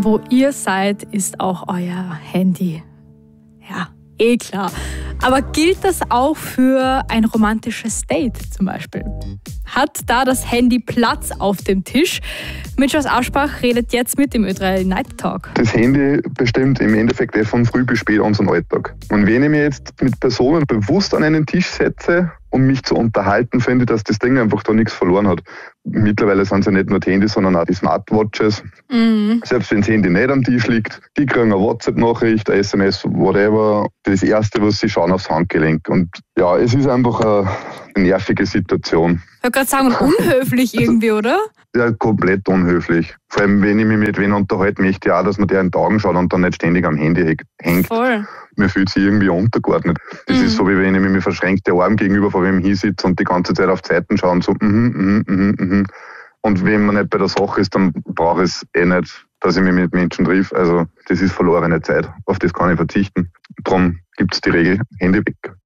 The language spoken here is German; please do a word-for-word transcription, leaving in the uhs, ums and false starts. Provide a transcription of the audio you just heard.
wo ihr seid, ist auch euer Handy. Ja, eh klar. Aber gilt das auch für ein romantisches Date zum Beispiel? Hat da das Handy Platz auf dem Tisch? Mitschers Aschbach redet jetzt mit dem Ö drei Night Talk. Das Handy bestimmt im Endeffekt eh von früh bis spät unseren Alltag. Und wenn ich mich jetzt mit Personen bewusst an einen Tisch setze, um mich zu unterhalten, finde ich, dass das Ding einfach da nichts verloren hat. Mittlerweile sind es ja nicht nur die Handys, sondern auch die Smartwatches. Mhm. Selbst wenn das Handy nicht am Tisch liegt, die kriegen eine WhatsApp-Nachricht, eine S M S, whatever. Das Erste, was sie schauen, aufs Handgelenk. Und ja, es ist einfach eine nervige Situation. Ich wollte gerade sagen, unhöflich irgendwie, oder? Ja, komplett unhöflich. Vor allem, wenn ich mich mit wem unterhalte, möchte ich auch, dass man der in den Augen schaut und dann nicht ständig am Handy hängt. Voll. Mir fühlt sich irgendwie untergeordnet. Das mhm. ist so, wie wenn ich mir mit verschränkten Armen gegenüber von wem hinsitze und die ganze Zeit auf die Seiten schaue und so, mhm, mhm, mhm, mhm. Und wenn man nicht bei der Sache ist, dann brauche ich es eh nicht, dass ich mich mit Menschen triff. Also, das ist verlorene Zeit. Auf das kann ich verzichten. Darum gibt es die Regel, Handy weg.